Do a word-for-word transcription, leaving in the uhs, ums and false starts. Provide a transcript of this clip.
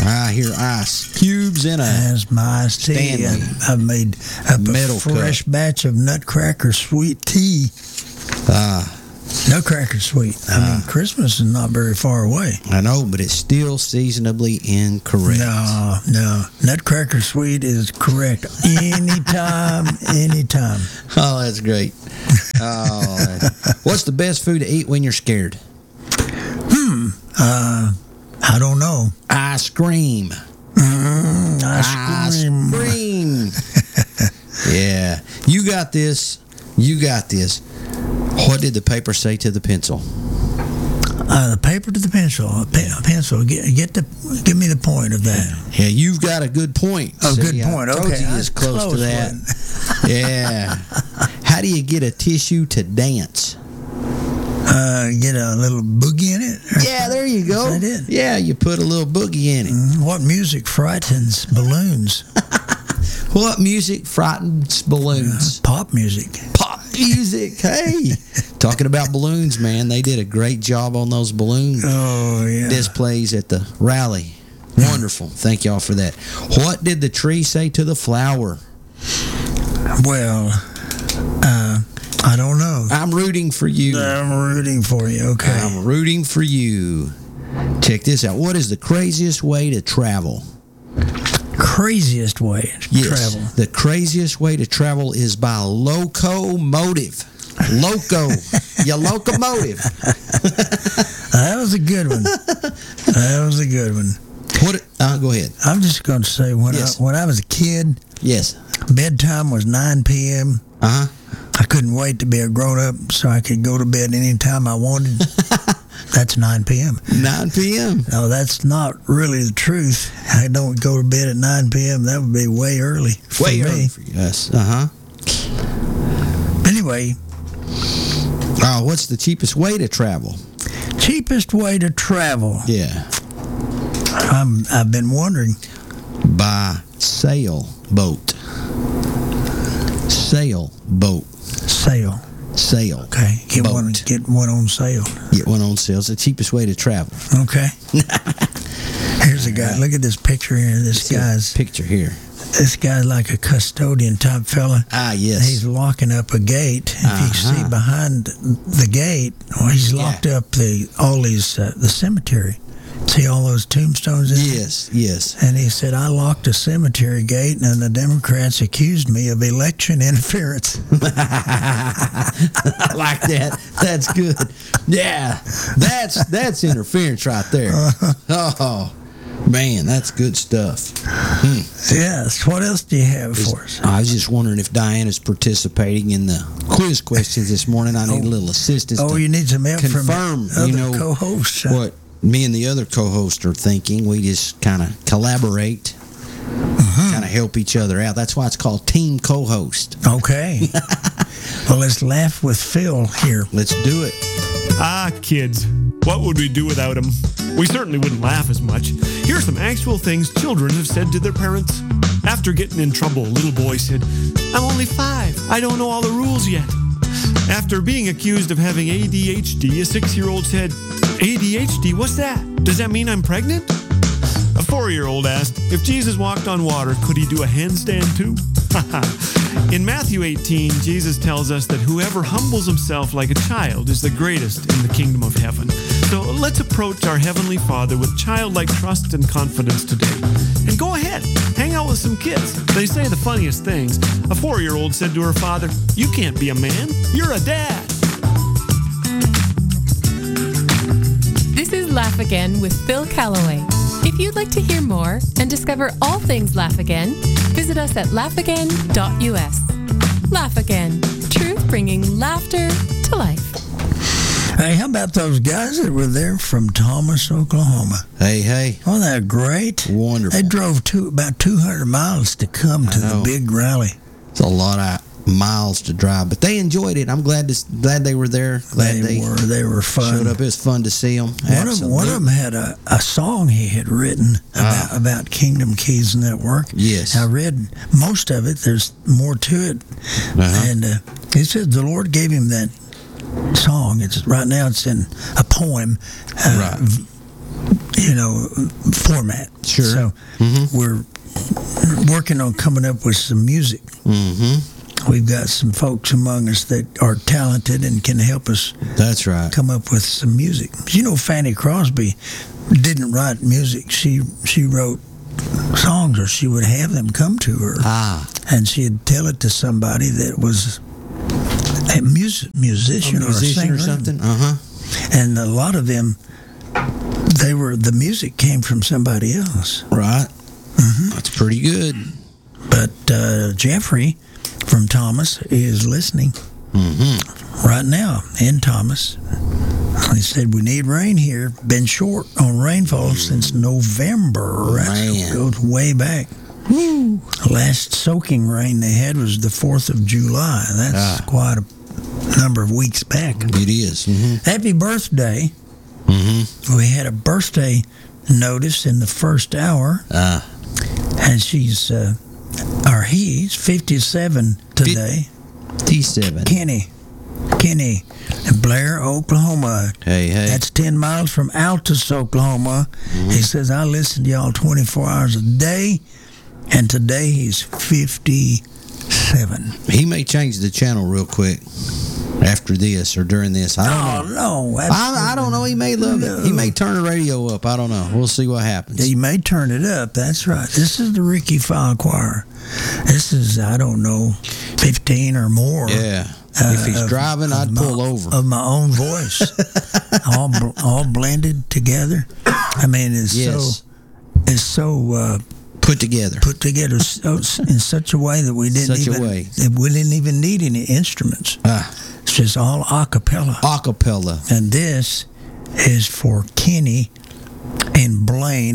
I hear ice cubes in a That's my iced tea. Stanley. I've made a Metal fresh cup. batch of Nutcracker sweet tea. Ah. Nutcracker sweet. I mean, Christmas is not very far away. I know, but it's still seasonably incorrect. No, no. Nutcracker sweet is correct anytime, anytime. Oh, that's great. Oh, what's the best food to eat when you're scared? Hmm. Uh, I don't know. Ice cream. Mm, ice cream. Ice cream. Yeah. You got this. You got this. What did the paper say to the pencil? Uh, the paper to the pencil. A, pe- a pencil. Get, get the. Give me the point of that. Yeah, you've got a good point. Oh, See, good I point. told Okay, you I it's close, close to that. one. Yeah. How do you get a tissue to dance? Uh, get a little boogie in it. Yeah, there you go. Is that it? Yeah, you put a little boogie in it. Mm, what music frightens balloons? What music frightens balloons? Pop music. Pop music. Hey, talking about balloons, man. They did a great job on those balloon Oh yeah. displays at the rally. Wonderful. Thank y'all for that. What did the tree say to the flower? Well, uh, I don't know. I'm rooting for you. I'm rooting for you. Okay. I'm rooting for you. Check this out. What is the craziest way to travel? Craziest way to Yes, travel. the craziest way to travel is by locomotive. Loco, your locomotive. That was a good one. That was a good one. What? Uh, go ahead. I'm just going to say when Yes. I when I was a kid, Yes. bedtime was nine p.m. Uh huh. I couldn't wait to be a grown up so I could go to bed anytime I wanted. That's nine p.m. nine p.m. No, that's not really the truth. I don't go to bed at nine p.m. That would be way early for Way me. early for you. Yes. Uh huh. Anyway, Oh, what's the cheapest way to travel? cheapest way to travel. Yeah. I'm, I've been wondering. By sailboat. Sailboat. Sail. Sail. Okay. Get Boat. one. Get one on sale. Get one on sale. It's the cheapest way to travel. Okay. Here's a guy. Look at this picture here. This guy's picture here. this guy's like a custodian type fella. Ah, yes. He's locking up a gate. If Uh-huh. you see behind the gate, well, he's locked up the all these uh, the cemetery. See all those tombstones in there? Yes, yes. And he said, I locked a cemetery gate, and the Democrats accused me of election interference. I like that. That's good. Yeah, that's that's interference right there. Oh, man, that's good stuff. Hmm. Yes. What else do you have for us? I was just wondering if Diana's participating in the quiz questions this morning. I need a little assistance. Oh, to you need some help confirm, from other you know, co-hosts. what me and the other co-hosts are thinking. We just kind of collaborate, Uh-huh. kind of help each other out. That's why it's called team co-host. Okay. Well, let's laugh with Phil here. Let's do it. Ah, kids. What would we do without them? We certainly wouldn't laugh as much. Here are some actual things children have said to their parents. After getting in trouble, a little boy said, I'm only five. I don't know all the rules yet. After being accused of having A D H D, a six-year-old said, A D H D, what's that? Does that mean I'm pregnant? A four-year-old asked, if Jesus walked on water, could he do a handstand too? In Matthew eighteen, Jesus tells us that whoever humbles himself like a child is the greatest in the kingdom of heaven. So let's approach our Heavenly Father with childlike trust and confidence today. And go ahead, hang out with some kids. They say the funniest things. A four-year-old said to her father, you can't be a man, you're a dad. This is Laugh Again with Phil Callaway. If you'd like to hear more and discover all things Laugh Again, visit us at laugh again dot u s. Laugh Again, truth bringing laughter to life. Hey, how about those guys that were there from Thomas, Oklahoma? Hey, hey. Wasn't that great? Wonderful. They drove two, about two hundred miles to come to the know. big rally. It's a lot of miles to drive, but they enjoyed it. I'm glad to, glad they were there. Glad They, they, were they were fun. showed up. It was fun to see them. One of, one of them had a, a song he had written about, Ah. about Kingdom Keys Network. Yes. I read most of it. There's more to it. Uh-huh. And uh, he said the Lord gave him that song. It's right now it's in a poem. Uh, Right. v- you know, format. Sure. So Mm-hmm. we're working on coming up with some music. Mm-hmm. We've got some folks among us that are talented and can help us That's right. come up with some music. You know, Fanny Crosby didn't write music. She she wrote songs, or she would have them come to her, Ah, and she'd tell it to somebody that was a music musician, a musician or, a or singer. something. Uh huh. And a lot of them, they were the music came from somebody else. Right. Mm-hmm. That's pretty good. But uh, Jeffrey from Thomas is listening Mm-hmm. right now in Thomas. He said, we need rain here. Been short on rainfall since November. That Man. goes way back. Woo. Last soaking rain they had was the fourth of July. That's Ah. quite a number of weeks back. It is. Mm-hmm. Happy birthday. Mm-hmm. We had a birthday notice in the first hour, Ah. and she's, uh, or he's fifty-seven today. T seven. Kenny. Kenny in Blair, Oklahoma. Hey, hey. That's ten miles from Altus, Oklahoma. Mm-hmm. He says, I listen to y'all twenty-four hours a day, and today he's fifty-seven. He may change the channel real quick after this or during this. I don't know. Oh, no. I, I don't know. He may love it. He may turn the radio up. I don't know. We'll see what happens. He may turn it up. That's right. This is the Ricky File Choir. This is, I don't know, fifteen or more. Yeah. uh, If he's of- driving, of I'd my- pull over. Of my own voice. all bl- all blended together. I mean, it's Yes. so it's so uh, Put together. put together so, in such a way that we didn't Such a even way. that we didn't even need any instruments. Ah, It's just all a cappella. acapella. And this is for Kenny and Blaine